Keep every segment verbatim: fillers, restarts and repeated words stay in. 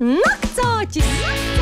Naktsāķis!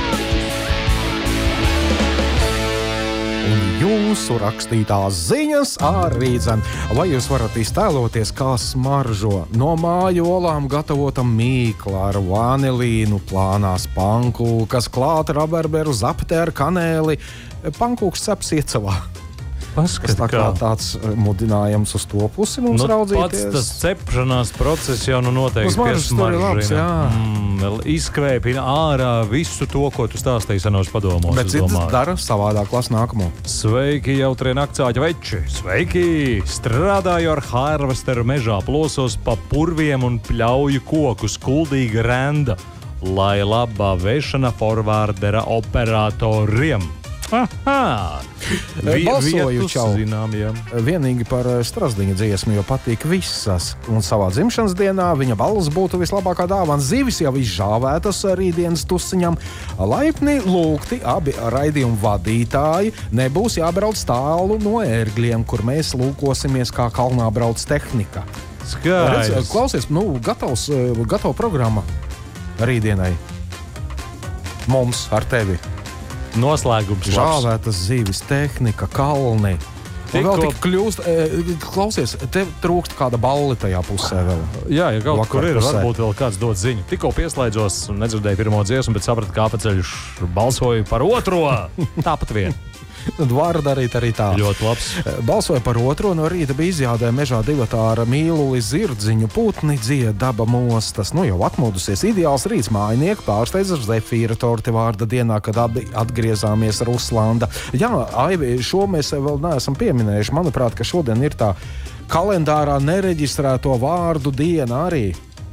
Un jūsu rakstītās ziņas arī dzen. Vai jūs varat iztēloties, kā smaržo no māju olām gatavota mīkla ar vanilīnu, plānās pankūkas, klāta rabarberu, zapte ar kanēli, pankūks ceps iecavā? Paskat, tā kā tāds mudinājums uz to pusi mums nu, raudzīties. Pats tas cepšanās process jau nu noteikti piesmaržina. Mm, izkvēpina ārā visu to, ko tu stāstīji senos padomos. Bet cits dara savādāk, las nākamo. Sveiki, jautrie naktsāķi veči! Sveiki! Strādāju ar harvesteru mežā, plosos pa purviem un pļauju kokus, kuldīga renda, lai labā vešana forvārdera operatoriem. Aha! Vi, Balsoju čau. Zinām, jā. Vienīgi par Strazdiņa dziesmu, jo patīk visas. Un savā dzimšanas dienā viņa balss būtu vislabākā dāvana. Zivis jau izžāvētas rītdienas tusiņam. Laipni lūgti abi raidījumu vadītāji. Nebūs jābrauc tālu no ērgļiem, kur mēs lūkosimies, kā kalnā brauc tehnika. Skaisti. Redz, klausies, nu, gatavs, gatava programma rītdienai. Mums ar tevi. Noslēgums. Žāvētas zivis, tehnika, kalni. Un vēl tik kļūst, e, klausies, te trūkst kāda balli tajā pusē vēl. Jā, ja kaut Vakar kur ir, pusē. varbūt vēl kāds dod ziņu. Tikko pieslēdzos un nedzirdēju pirmo dziesmu, bet sapratu, kā Apaceļš balsoju par otro. Tāpat vien. Var darīt arī tā. Ļoti labs. Balsoja par otro, no rīta bija izjādē mežā divatāra mīluli zirdziņu, putni dzied, daba mostas. Nu jau atmodusies ideāls rīts, mājnieki pārsteidz ar zefīra torti vārda dienā, kad abi atgriezāmies Ruslanda. Jā, Aivi, šo mēs vēl neesam pieminējuši. Manuprāt, ka šodien ir tā kalendārā nereģistrēto vārdu diena arī.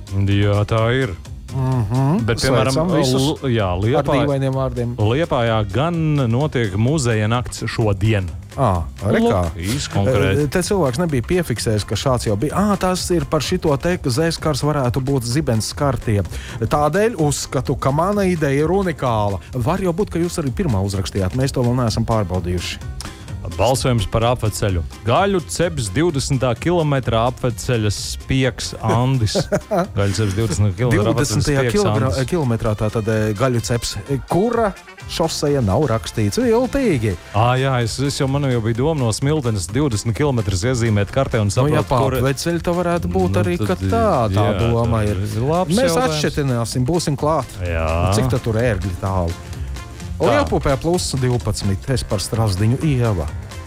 Jā, tā ir. Mm-hmm. Bet, piemēram, visus jā, ar Liepāj, dīvainiem vārdiem. Liepājā gan notiek muzeja nakts šodien. À, rekā. Īsti konkrēti. Te cilvēks nebija piefiksējis, ka šāds jau bija. À, tas ir par šito te, ka zēskars varētu būt zibens skartie. Tādēļ uzskatu, ka mana ideja ir unikāla. Var jau būt, ka jūs arī pirmā uzrakstījāt. Mēs to vēl neesam pārbaudījuši. Balsojums par apveceļu. Gaļu ceps divdesmit kilometrā apveceļas Spieks Andis. Gaļu ceps divdesmit divdesmit kilometrā tātad gaļu ceps. Kura šoseja nav rakstīts viltīgi? Ā, jā, es, es jau, man jau bija doma no Smiltenes divdesmit kilometrus iezīmēt kartē un saprot, nu, ja kur... Veceļi tā varētu būt nu, arī, ka tā, tā jā, doma ir. Mēs atšķetināsim, būsim klāt. Jā. Cik tad tur ērgļi tālu? Lielpupē plus divpadsmit, es par Strazdiņu ieva.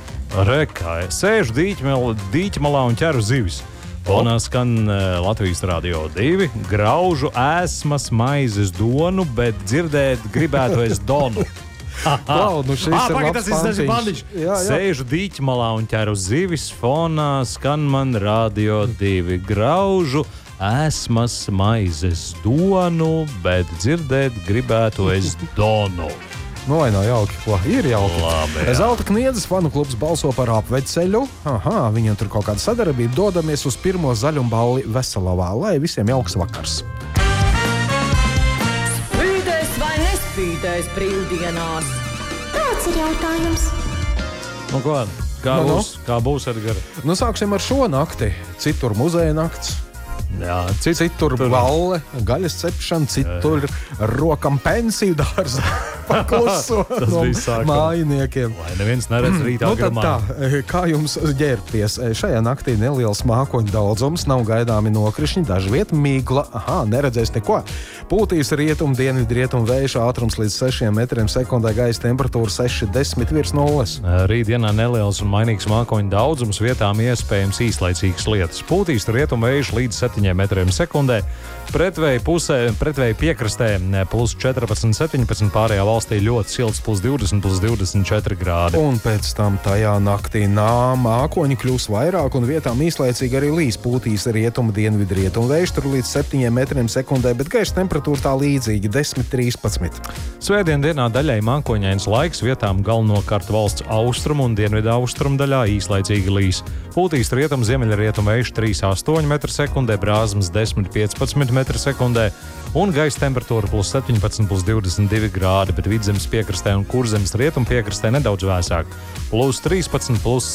Rekā, sēžu dīķmalā un ķeru zivis. Fonā skan Latvijas radio divi, graužu ēsmas maizes donu, bet dzirdēt gribētu es donu. Klau, nu šis ah, ir pagad, labs tas ir pantiņš. Jā, jā. Sēžu dīķmalā un ķeru zivis, fonā skan man radio divi, graužu ēsmas maizes donu, bet dzirdēt gribētu es donu. Nu, vai nav jauki? Ko? Ir jauki. Labi, Zelta Kniedzes fanu klubs balso par apveceļu. Aha, viņam tur kaut kāda sadarbība. Dodamies uz pirmo zaļumballi Veselavā. Lai visiem jauks vakars. Spīdēs vai nespīdēs brīvdienās? Tāds ir jautājums. Nu, ko? Kā Nu, nu. būs, kā būs Edgar? Nu, sāksim ar šo nakti. Citur muzeja nakts. Jā, Cit, citur balle, gaļas cepšana, citur rokam pensiju dārza pakluso no mājiniekiem. Lai neviens neredz rītā nu, tad gramā. tā, kā jums ģērbties? Šajā naktī neliels mākoņu daudzums, nav gaidāmi nokrišņi, dažviet migla, aha, neredzēs neko. Pūtīs rietumu, dienvidu rietumu vēja ātrums līdz sešiem metriem sekundē, gaisa temperatūra seši desmit virs nulles. Rītdienā neliels un mainīgs mākoņu daudzums, vietām iespējams īslaicīgas lietas. Pūtīs rietumu vēju līdz septiņiem metriem sekundē, pretvēju pusē, pretvēju piekrastē plus četrpadsmit, septiņpadsmit, pārējā valstī ļoti silts plus divdesmit, plus divdesmit četri grādi. Un pēc tam tajā naktī nā, mākoņi kļūs vairāk un vietām īslaicīgi arī līs. Pūtīs rietumu, dienvidu rietumu vējš tur līdz septiņiem metriem sekundē, bet gaisa temperatūra tā līdzīgi desmit, trīspadsmit. Svētdien dienā daļai mākoņains laiks, vietām galvenokārt valsts austrumu un dienvidu austrumu daļā īslaicīgi līs. Pūtīs rietumu, ziemeļrietumu vējš trīs, astoņi metri sekundē, brāzmas desmit, piecpadsmit metri sekundē un gaisa temperatūra plus septiņpadsmit, plus divdesmit divi grādi, bet vidzemes piekrastē un kurzemes rietumu piekrastē nedaudz vēsāk. Plus trīspadsmit, plus